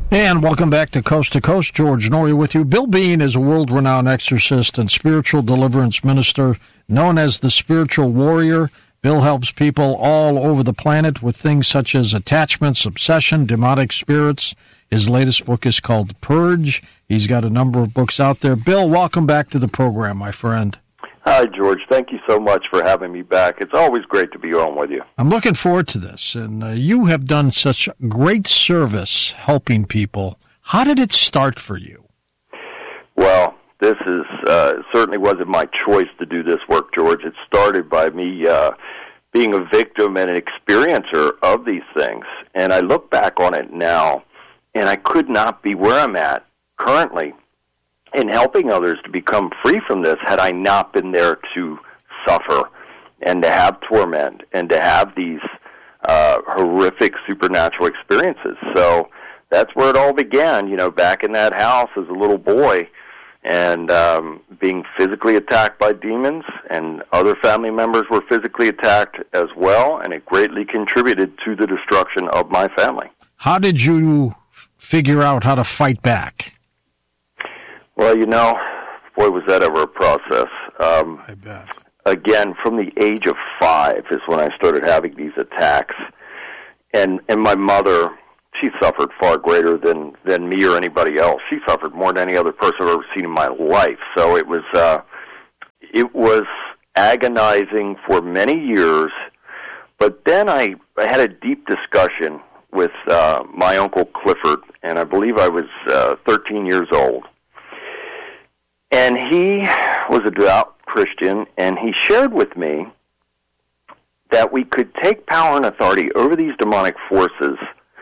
And welcome back to Coast. George Noory with you. Bill Bean is a world-renowned exorcist and spiritual deliverance minister known as the Spiritual Warrior. Bill helps people all over the planet with things such as attachments, obsession, demonic spirits. His latest book is called Purge. He's got a number of books out there. Bill, welcome back to the program, my friend. Hi, George. Thank you so much for having me back. It's always great to be on with you. I'm looking forward to this, and you have done such great service helping people. How did it start for you? Well, this is certainly wasn't my choice to do this work, George. It started by me being a victim and an experiencer of these things, and I look back on it now, and I could not be where I'm at currently in helping others to become free from this had I not been there to suffer and to have torment and to have these horrific supernatural experiences. So that's where it all began, back in that house as a little boy and being physically attacked by demons, and other family members were physically attacked as well, and it greatly contributed to the destruction of my family. How did you figure out how to fight back? Well, boy, was that ever a process. I bet. Again, from the age of 5 is when I started having these attacks. And my mother, she suffered far greater than me or anybody else. She suffered more than any other person I've ever seen in my life. So it was agonizing for many years. But then I had a deep discussion with my Uncle Clifford, and I believe I was 13 years old. And he was a devout Christian, and he shared with me that we could take power and authority over these demonic forces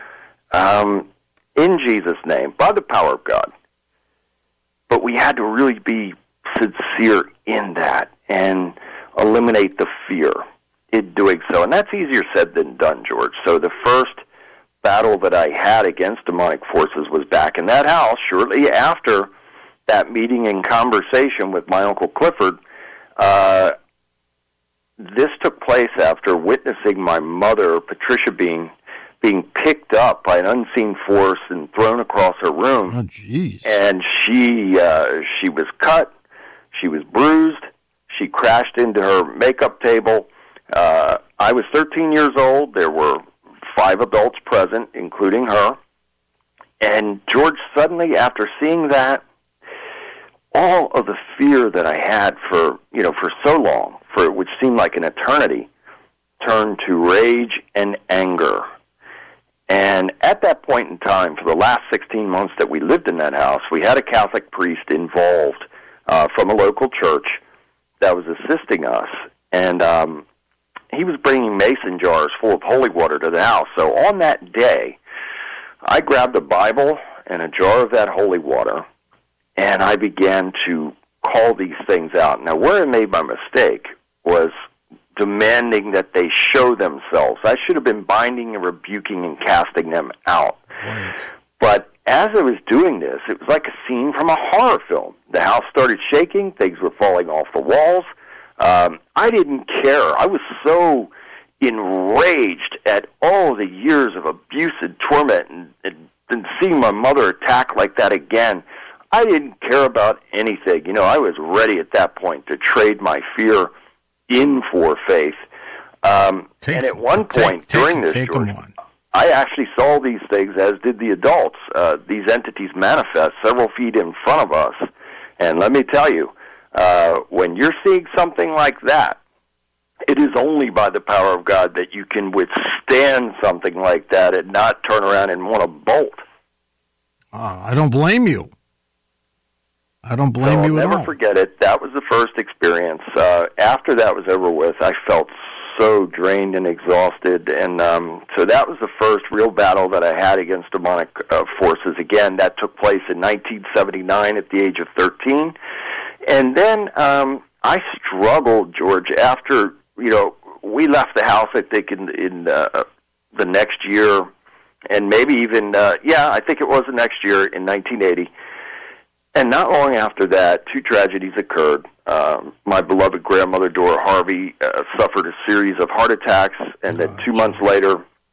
in Jesus' name, by the power of God. But we had to really be sincere in that and eliminate the fear in doing so. And that's easier said than done, George. So the first battle that I had against demonic forces was back in that house shortly after that meeting and conversation with my Uncle Clifford. This took place after witnessing my mother, Patricia, being picked up by an unseen force and thrown across her room. Oh, jeez. And she was cut, she was bruised, she crashed into her makeup table. I was 13 years old. There were 5 adults present, including her. And George, suddenly, after seeing that, all of the fear that I had for so long, for which seemed like an eternity, turned to rage and anger. And at that point in time, for the last 16 months that we lived in that house, we had a Catholic priest involved from a local church that was assisting us. And he was bringing mason jars full of holy water to the house. So on that day, I grabbed a Bible and a jar of that holy water, and I began to call these things out. Now, where I made my mistake was demanding that they show themselves. I should have been binding and rebuking and casting them out. Right. But as I was doing this, it was like a scene from a horror film. The house started shaking. Things were falling off the walls. I didn't care. I was so enraged at all the years of abuse and torment and seeing my mother attack like that again. I didn't care about anything. I was ready at that point to trade my fear in for faith. And at one point during this, George, I actually saw these things, as did the adults. These entities manifest several feet in front of us. And let me tell you, when you're seeing something like that, it is only by the power of God that you can withstand something like that and not turn around and want to bolt. I don't blame you. I don't blame you at all. I'll never forget it. That was the first experience. After that was over with, I felt so drained and exhausted, and so that was the first real battle that I had against demonic forces. Again, that took place in 1979 at the age of 13. And then I struggled, George, after, we left the house, I think, in the next year, and maybe even, I think it was the next year in 1980. And not long after that, 2 tragedies occurred. My beloved grandmother, Dora Harvey, suffered a series of heart attacks, and then 2 months later,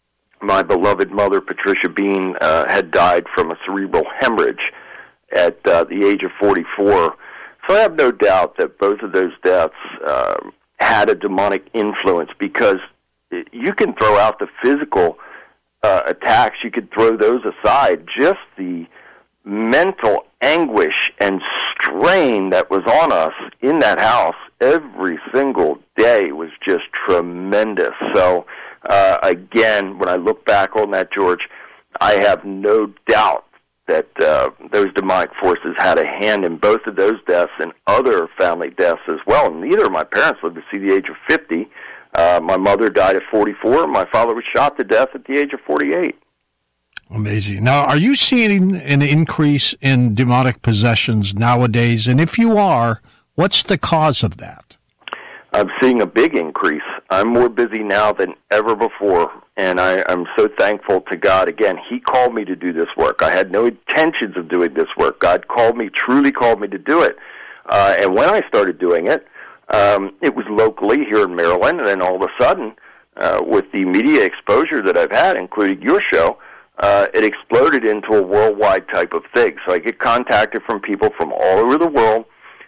my beloved mother, Patricia Bean, had died from a cerebral hemorrhage at the age of 44. So I have no doubt that both of those deaths had a demonic influence, because you can throw out the physical attacks, you could throw those aside. Just the mental anguish and strain that was on us in that house every single day was just tremendous. So, again, when I look back on that, George, I have no doubt that those demonic forces had a hand in both of those deaths and other family deaths as well. And neither of my parents lived to see the age of 50. My mother died at 44. My father was shot to death at the age of 48. Amazing. Now, are you seeing an increase in demonic possessions nowadays? And if you are, what's the cause of that? I'm seeing a big increase. I'm more busy now than ever before, and I'm so thankful to God. Again, He called me to do this work. I had no intentions of doing this work. God called me, truly called me to do it. And when I started doing it, it was locally here in Maryland, and then all of a sudden, with the media exposure that I've had, including your show, it exploded into a worldwide type of thing. So I get contacted from people from all over the world.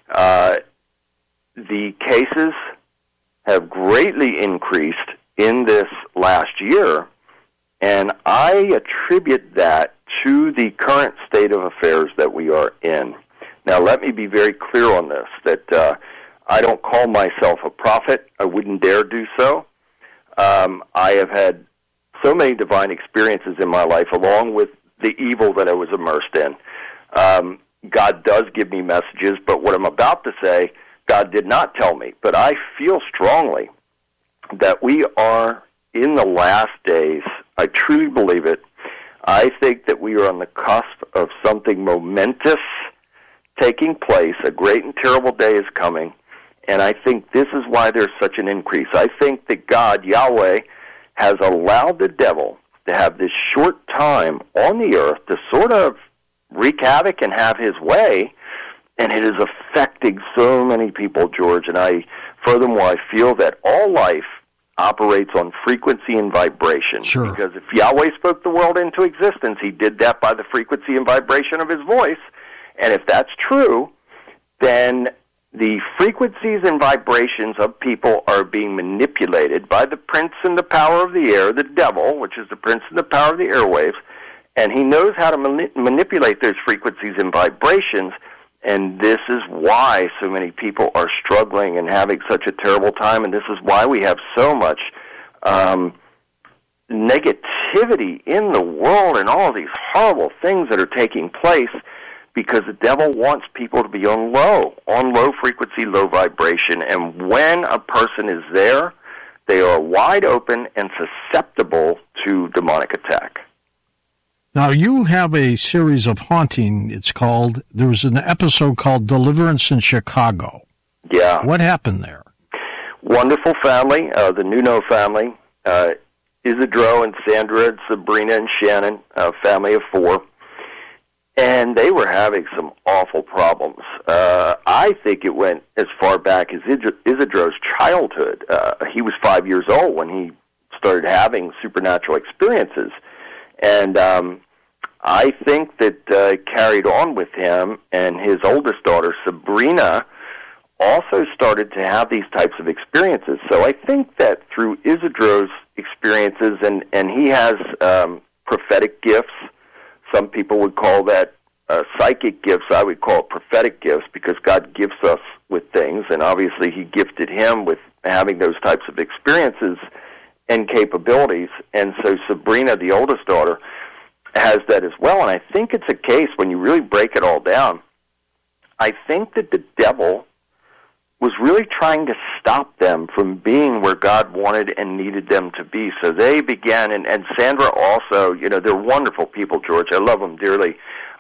The cases have greatly increased in this last year, and I attribute that to the current state of affairs that we are in. Now, let me be very clear on this, that I don't call myself a prophet. I wouldn't dare do so. I have had so many divine experiences in my life, along with the evil that I was immersed in. God does give me messages, but what I'm about to say, God did not tell me. But I feel strongly that we are in the last days. I truly believe it. I think that we are on the cusp of something momentous taking place. A great and terrible day is coming, and I think this is why there's such an increase. I think that God, Yahweh, has allowed the devil to have this short time on the earth to sort of wreak havoc and have his way, and it is affecting so many people, George. And furthermore, I feel that all life operates on frequency and vibration. Sure. Because if Yahweh spoke the world into existence, He did that by the frequency and vibration of His voice. And if that's true, then the frequencies and vibrations of people are being manipulated by the prince and the power of the air, the devil, which is the prince and the power of the airwaves, and he knows how to manipulate those frequencies and vibrations, and this is why so many people are struggling and having such a terrible time, and this is why we have so much negativity in the world and all of these horrible things that are taking place, because the devil wants people to be on low frequency, low vibration. And when a person is there, they are wide open and susceptible to demonic attack. Now, you have a series of haunting, it's called. There was an episode called Deliverance in Chicago. Yeah. What happened there? Wonderful family, the Nuno family, Isidro and Sandra and Sabrina and Shannon, a family of 4. And they were having some awful problems. I think it went as far back as Isidro's childhood. He was 5 years old when he started having supernatural experiences. And I think that carried on with him, and his oldest daughter, Sabrina, also started to have these types of experiences. So I think that through Isidro's experiences, and he has prophetic gifts. Some people would call that psychic gifts. I would call it prophetic gifts, because God gifts us with things, and obviously He gifted him with having those types of experiences and capabilities. And so Sabrina, the oldest daughter, has that as well. And I think it's a case, when you really break it all down, I think that the devil was really trying to stop them from being where God wanted and needed them to be. So they began, and Sandra also, they're wonderful people, George. I love them dearly.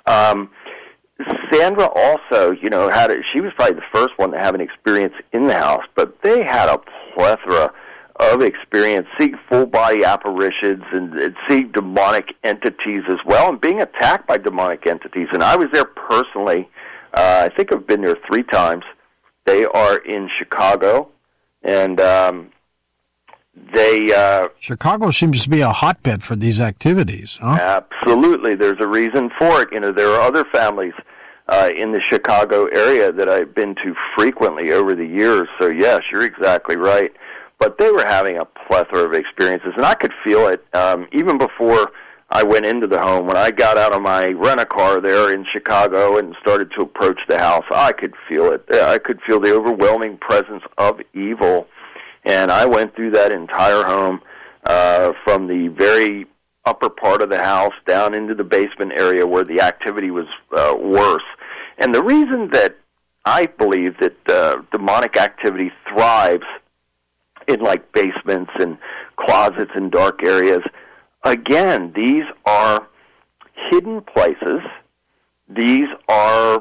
Sandra also, she was probably the first one to have an experience in the house, but they had a plethora of experience, seeing full-body apparitions and seeing demonic entities as well, and being attacked by demonic entities. And I was there personally. I think I've been there 3 times. They are in Chicago, and Chicago seems to be a hotbed for these activities, huh? Absolutely. There's a reason for it. There are other families in the Chicago area that I've been to frequently over the years. So, yes, you're exactly right. But they were having a plethora of experiences, and I could feel it even before I went into the home. When I got out of my rent-a-car there in Chicago and started to approach the house, I could feel it. I could feel the overwhelming presence of evil. And I went through that entire home from the very upper part of the house down into the basement area where the activity was worse. And the reason that I believe that demonic activity thrives in like basements and closets and dark areas, again, these are hidden places. These are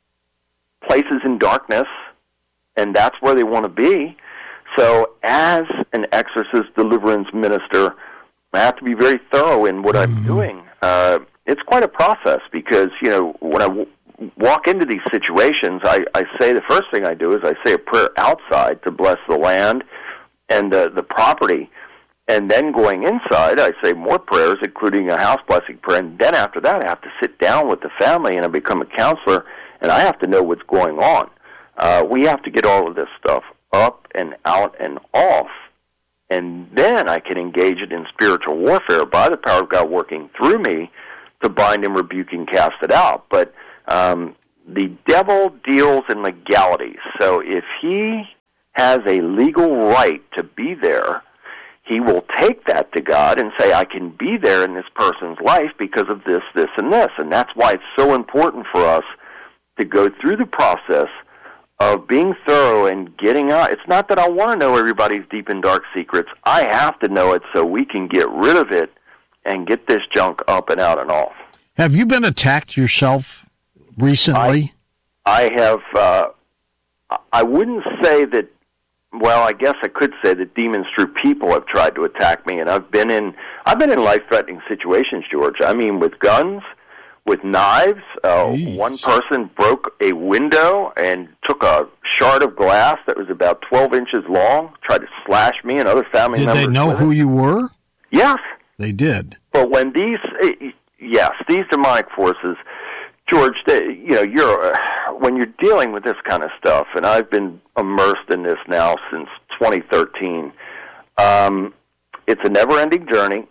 places in darkness, and that's where they want to be. So as an exorcist deliverance minister, I have to be very thorough in what I'm doing. It's quite a process because, when I walk into these situations, I say the first thing I do is I say a prayer outside to bless the land and the property. And then going inside, I say more prayers, including a house blessing prayer. And then after that, I have to sit down with the family and I become a counselor, and I have to know what's going on. We have to get all of this stuff up and out and off, and then I can engage it in spiritual warfare by the power of God working through me to bind and rebuke and cast it out. But the devil deals in legalities. So if he has a legal right to be there, he will take that to God and say, I can be there in this person's life because of this, this, and this. And that's why it's so important for us to go through the process of being thorough and getting out. It's not that I want to know everybody's deep and dark secrets. I have to know it so we can get rid of it and get this junk up and out and off. Have you been attacked yourself recently? I have. I wouldn't say that. Well, I guess I could say that demons through people have tried to attack me, and I've been in life-threatening situations, George. I mean, with guns, with knives. One person broke a window and took a shard of glass that was about 12 inches long, tried to slash me and other family members. Did they know who you were? Yes. They did. But when these demonic forces, George, when you're dealing with this kind of stuff, and I've been immersed in this now since 2013, it's a never-ending journey,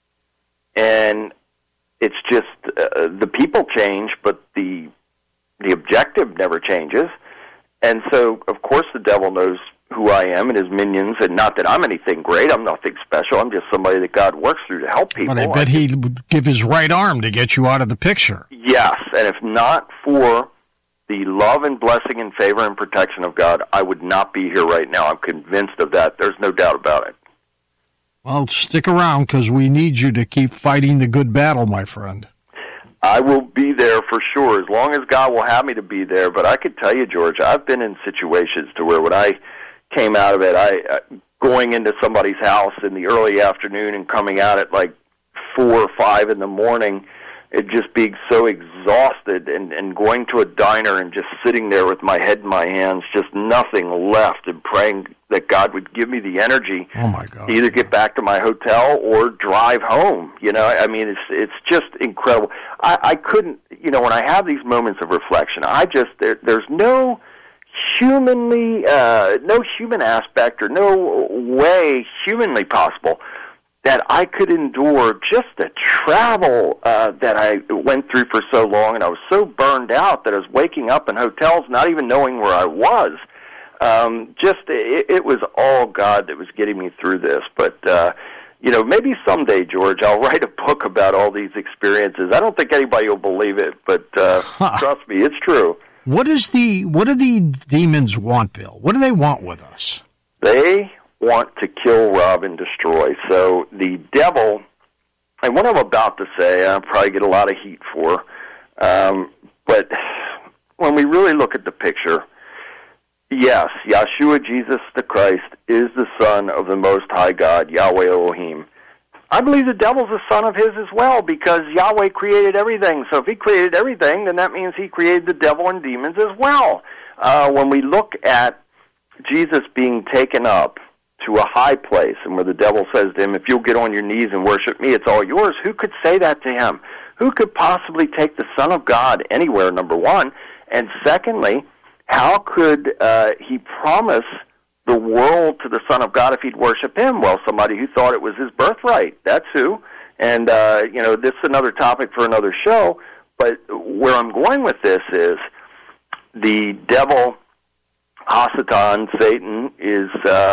and it's just the people change, but the objective never changes. And so, of course, the devil knows who I am and his minions, and not that I'm anything great. I'm nothing special. I'm just somebody that God works through to help people. But I bet he would give his right arm to get you out of the picture. Yes, and if not for the love and blessing and favor and protection of God, I would not be here right now. I'm convinced of that. There's no doubt about it. Well, stick around because we need you to keep fighting the good battle, my friend. I will be there for sure, as long as God will have me to be there. But I could tell you, George, I've been in situations to where when I came out of it, going into somebody's house in the early afternoon and coming out at like 4 or 5 in the morning, it just being so exhausted, and going to a diner and just sitting there with my head in my hands, just nothing left, and praying that God would give me the energy to either get back to my hotel or drive home. I mean, it's just incredible. I couldn't, when I have these moments of reflection, there's no no human aspect or no way humanly possible that I could endure just the travel that I went through for so long, and I was so burned out that I was waking up in hotels not even knowing where I was. It was all God that was getting me through this. But, maybe someday, George, I'll write a book about all these experiences. I don't think anybody will believe it, but trust me, it's true. What do the demons want, Bill? What do they want with us? They want to kill, rob, and destroy. So the devil, and what I'm about to say, I'll probably get a lot of heat for, but when we really look at the picture, yes, Yeshua, Jesus the Christ, is the Son of the Most High God, Yahweh Elohim. I believe the devil's a son of his as well, because Yahweh created everything. So if he created everything, then that means he created the devil and demons as well. When we look at Jesus being taken up to a high place, and where the devil says to him, if you'll get on your knees and worship me, it's all yours. Who could say that to him? Who could possibly take the Son of God anywhere, number one? And secondly, how could he promise the world to the Son of God if he'd worship him? Well, somebody who thought it was his birthright, that's who. And, this is another topic for another show, but where I'm going with this is the devil, Hasatan, Satan, is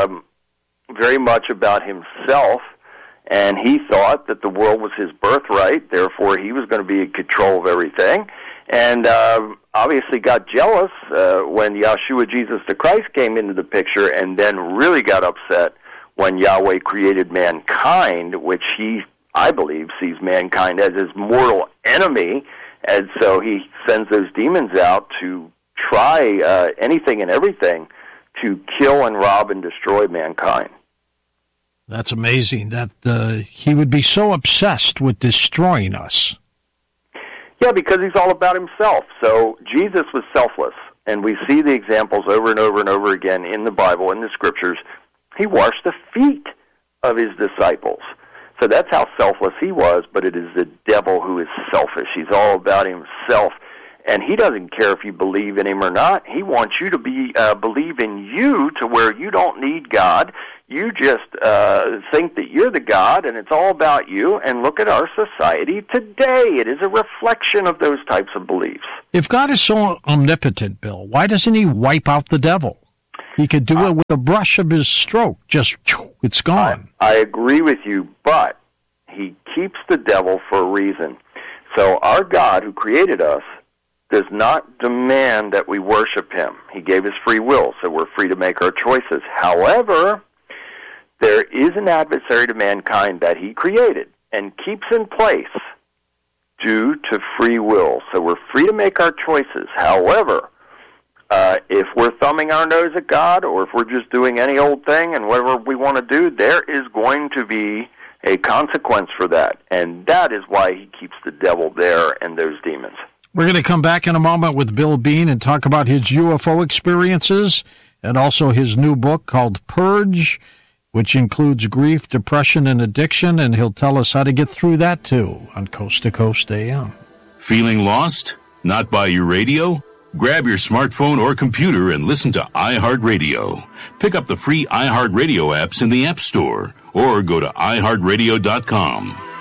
very much about himself, and he thought that the world was his birthright, therefore he was going to be in control of everything, and obviously got jealous when Yeshua, Jesus the Christ, came into the picture, and then really got upset when Yahweh created mankind, which he, I believe, sees mankind as his mortal enemy, and so he sends those demons out to try anything and everything to kill and rob and destroy mankind. That's amazing that he would be so obsessed with destroying us. Yeah, because he's all about himself. So Jesus was selfless, and we see the examples over and over and over again in the Bible, in the Scriptures. He washed the feet of his disciples. So that's how selfless he was, but it is the devil who is selfish. He's all about himself. And he doesn't care if you believe in him or not. He wants you to believe in you to where you don't need God. You just think that you're the God, and it's all about you. And look at our society today. It is a reflection of those types of beliefs. If God is so omnipotent, Bill, why doesn't he wipe out the devil? He could do it with a brush of his stroke. Just, it's gone. I agree with you, but he keeps the devil for a reason. So our God who created us does not demand that we worship him. He gave us free will, so we're free to make our choices. However, there is an adversary to mankind that he created and keeps in place due to free will. So we're free to make our choices. However, if we're thumbing our nose at God, or if we're just doing any old thing and whatever we want to do, there is going to be a consequence for that. And that is why he keeps the devil there and those demons. We're going to come back in a moment with Bill Bean and talk about his UFO experiences and also his new book called Purge, which includes grief, depression, and addiction, and he'll tell us how to get through that, too, on Coast to Coast AM. Feeling lost? Not by your radio? Grab your smartphone or computer and listen to iHeartRadio. Pick up the free iHeartRadio apps in the App Store or go to iHeartRadio.com.